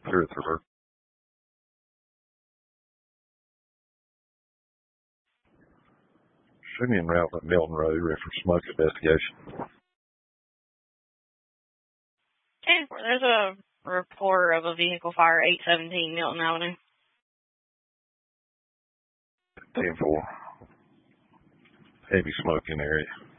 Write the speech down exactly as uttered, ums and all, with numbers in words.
Through through. Shoot me en route to Milton Road, ready for smoke investigation. Okay, there's a report of a vehicle fire, eight seventeen Milton Avenue. ten four. Heavy smoke in the area.